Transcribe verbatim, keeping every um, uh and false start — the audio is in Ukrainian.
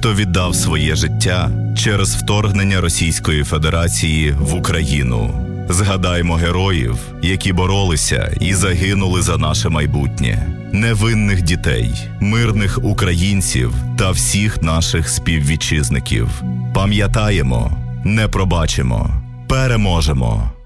хто віддав своє життя через вторгнення Російської Федерації в Україну. Згадаймо героїв, які боролися і загинули за наше майбутнє. Невинних дітей, мирних українців та всіх наших співвітчизників. Пам'ятаємо, не пробачимо, переможемо.